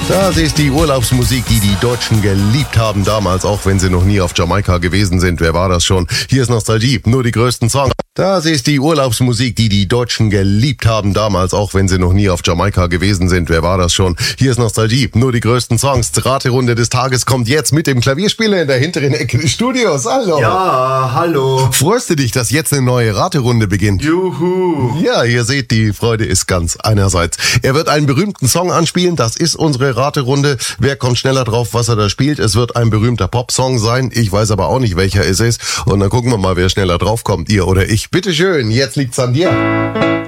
Das ist die Urlaubsmusik, die die Deutschen geliebt haben damals, auch wenn sie noch nie auf Jamaika gewesen sind. Wer war das schon? Hier ist Nostalgie, nur die größten Songs. Das ist die Urlaubsmusik, die die Deutschen geliebt haben damals, auch wenn sie noch nie auf Jamaika gewesen sind. Wer war das schon? Hier ist Nostalgie, nur die größten Songs. Die Raterunde des Tages kommt jetzt mit dem Klavierspieler in der hinteren Ecke des Studios. Hallo. Ja, hallo. Freust du dich, dass jetzt eine neue Raterunde beginnt? Juhu. Ja, ihr seht, die Freude ist ganz einerseits. Er wird einen berühmten Song anspielen, das ist unsere Raterunde. Wer kommt schneller drauf, was er da spielt? Es wird ein berühmter Popsong sein. Ich weiß aber auch nicht, welcher es ist. Und dann gucken wir mal, wer schneller drauf kommt, ihr oder ich. Bitteschön, jetzt liegt's an dir.